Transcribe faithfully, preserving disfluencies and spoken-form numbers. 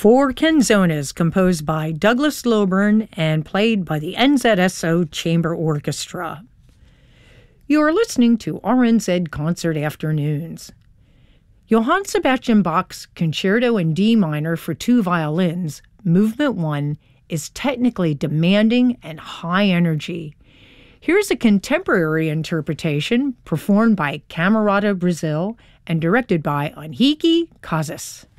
Four canzonas composed by Douglas Loeburn and played by the N Z S O Chamber Orchestra. You are listening to R N Z Concert Afternoons. Johann Sebastian Bach's Concerto in D minor for two violins, Movement one, is technically demanding and high energy. Here's a contemporary interpretation performed by Camerata Brazil and directed by Henrique Casas.